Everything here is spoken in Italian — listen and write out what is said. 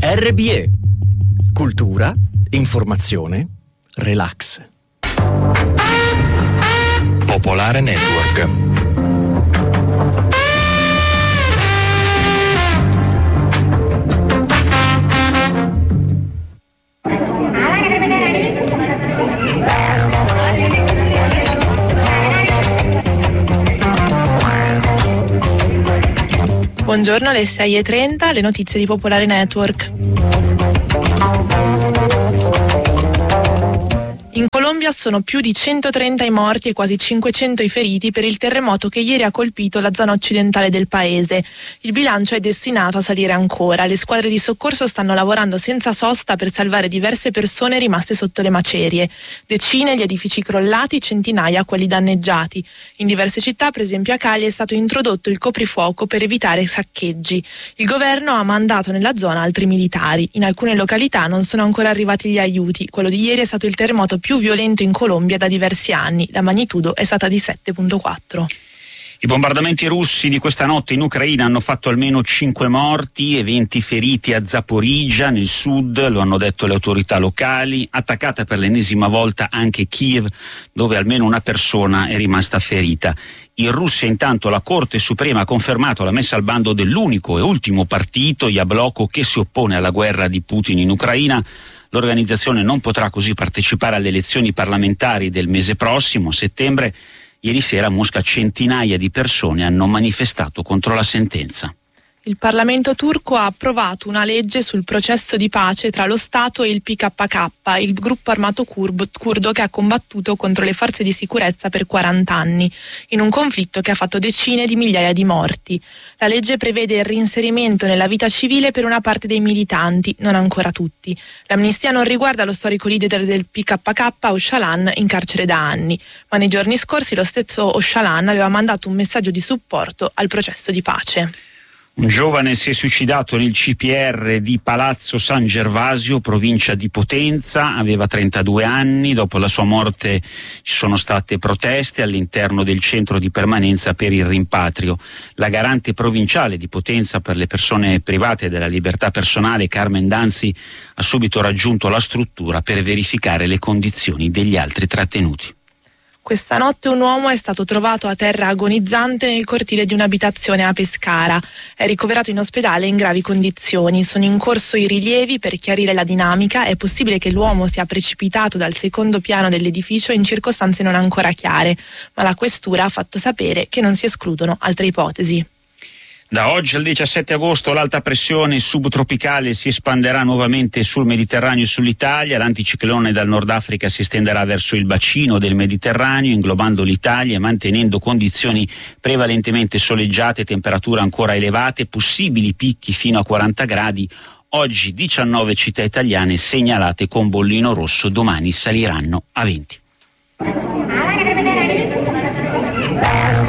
RBE. Cultura, informazione, relax. Popolare Network. Buongiorno, alle 6:30, le notizie di Popolare Network. In Colombia sono più di 130 i morti e quasi 500 i feriti per il terremoto che ieri ha colpito la zona occidentale del paese. Il bilancio è destinato a salire ancora. Le squadre di soccorso stanno lavorando senza sosta per salvare diverse persone rimaste sotto le macerie. Decine gli edifici crollati, centinaia quelli danneggiati. In diverse città, per esempio a Cali, è stato introdotto il coprifuoco per evitare saccheggi. Il governo ha mandato nella zona altri militari. In alcune località non sono ancora arrivati gli aiuti. Quello di ieri è stato il terremoto più violento in Colombia da diversi anni. La magnitudo è stata di 7,4. I bombardamenti russi di questa notte in Ucraina hanno fatto almeno 5 morti e 20 feriti a Zaporizhzhia, nel sud, lo hanno detto le autorità locali. Attaccata per l'ennesima volta anche Kiev, dove almeno una persona è rimasta ferita. In Russia intanto la Corte Suprema ha confermato la messa al bando dell'unico e ultimo partito, Yabloko, che si oppone alla guerra di Putin in Ucraina. L'organizzazione non potrà così partecipare alle elezioni parlamentari del mese prossimo, a settembre. Ieri sera a Mosca centinaia di persone hanno manifestato contro la sentenza. Il Parlamento turco ha approvato una legge sul processo di pace tra lo Stato e il PKK, il gruppo armato curdo che ha combattuto contro le forze di sicurezza per 40 anni, in un conflitto che ha fatto decine di migliaia di morti. La legge prevede il reinserimento nella vita civile per una parte dei militanti, non ancora tutti. L'amnistia non riguarda lo storico leader del PKK, Öcalan, in carcere da anni, ma nei giorni scorsi lo stesso Öcalan aveva mandato un messaggio di supporto al processo di pace. Un giovane si è suicidato nel CPR di Palazzo San Gervasio, provincia di Potenza, aveva 32 anni, dopo la sua morte ci sono state proteste all'interno del centro di permanenza per il rimpatrio. La garante provinciale di Potenza per le persone private della libertà personale, Carmen Danzi, ha subito raggiunto la struttura per verificare le condizioni degli altri trattenuti. Questa notte un uomo è stato trovato a terra agonizzante nel cortile di un'abitazione a Pescara. È ricoverato in ospedale in gravi condizioni. Sono in corso i rilievi per chiarire la dinamica. È possibile che l'uomo sia precipitato dal secondo piano dell'edificio in circostanze non ancora chiare, ma la questura ha fatto sapere che non si escludono altre ipotesi. Da oggi al 17 agosto l'alta pressione subtropicale si espanderà nuovamente sul Mediterraneo e sull'Italia. L'anticiclone dal Nord Africa si estenderà verso il bacino del Mediterraneo, inglobando l'Italia e mantenendo condizioni prevalentemente soleggiate, temperature ancora elevate, possibili picchi fino a 40 gradi. Oggi 19 città italiane segnalate con bollino rosso, domani saliranno a 20.